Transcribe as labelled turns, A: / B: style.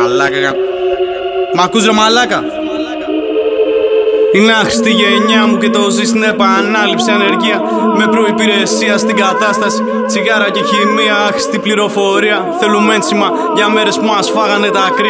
A: μαλάκα. Μ' ακούς ρε μαλάκα? Είναι άχρηστη η γενιά μου και το ζει στην επανάληψη. Ανεργία με προϋπηρεσία στην κατάσταση. Τσιγάρα και χημεία, άχρηστη πληροφορία. Θέλουμε ένσημα για μέρες που μας φάγανε τα κρύα.